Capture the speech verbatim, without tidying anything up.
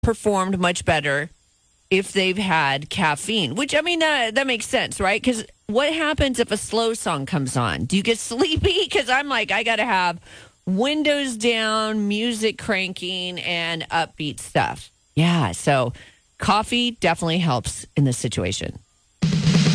performed much better if they've had caffeine, which, I mean, that, that makes sense, right? Because what happens if a slow song comes on? Do you get sleepy? Because I'm like, I got to have windows down, music cranking, and upbeat stuff. Yeah, so coffee definitely helps in this situation.